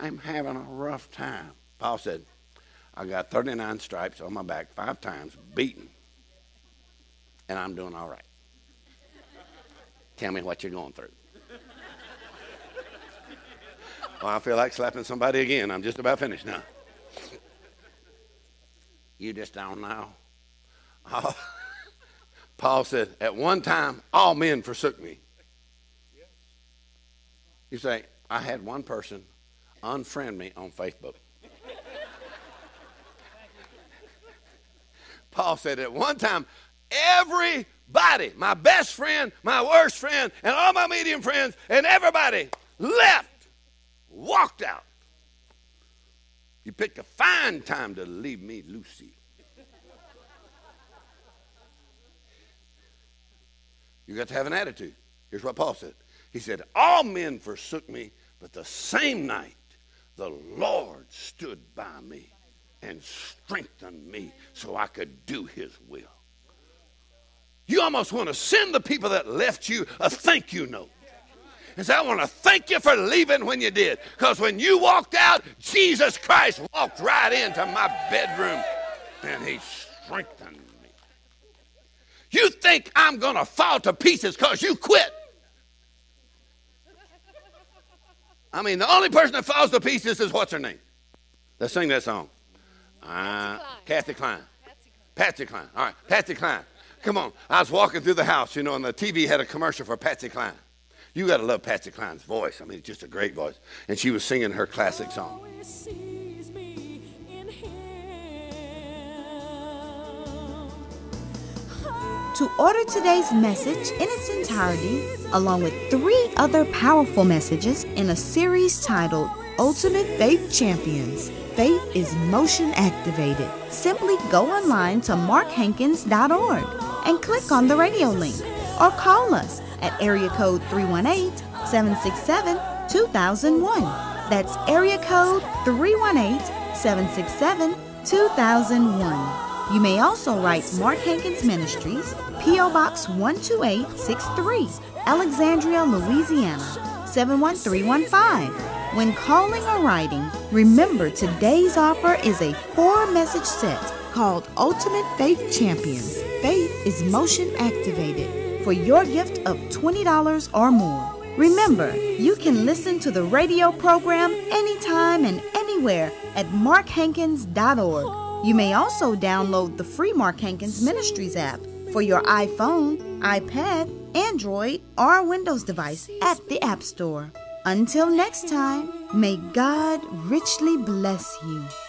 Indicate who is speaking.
Speaker 1: I'm having a rough time. Paul said, I got 39 stripes on my back 5 times, beaten, and I'm doing all right. Tell me what you're going through. Well, I feel like slapping somebody again. I'm just about finished now. You just don't know. Oh, Paul said, at one time, all men forsook me. You say, I had one person unfriend me on Facebook. Paul said, at one time, everybody, my best friend, my worst friend, and all my medium friends, and everybody left, walked out. You picked a fine time to leave me, Lucy. You got to have an attitude. Here's what Paul said. He said, all men forsook me, but the same night the Lord stood by me and strengthened me so I could do his will. You almost want to send the people that left you a thank you note. And say, I want to thank you for leaving when you did. Because when you walked out, Jesus Christ walked right into my bedroom and he strengthened me. You think I'm going to fall to pieces because you quit. I mean, the only person that falls to pieces is what's her name? Let's sing that song. Kathy Klein. Patsy Cline. All right, Patsy Cline. Come on. I was walking through the house, and the TV had a commercial for Patsy Cline. You got to love Patsy Cline's voice. I mean, it's just a great voice. And she was singing her classic song.
Speaker 2: To order today's message in its entirety, along with 3 other powerful messages in a series titled Ultimate Faith Champions, Faith is Motion Activated, simply go online to markhankins.org and click on the radio link or call us at area code 318-767-2001. That's area code 318-767-2001. You may also write Mark Hankins Ministries, P.O. Box 12863, Alexandria, Louisiana, 71315. When calling or writing, remember today's offer is a 4-message set called Ultimate Faith Champions. Faith is motion activated for your gift of $20 or more. Remember, you can listen to the radio program anytime and anywhere at markhankins.org. You may also download the free Mark Hankins Ministries app for your iPhone, iPad, Android, or Windows device at the App Store. Until next time, may God richly bless you.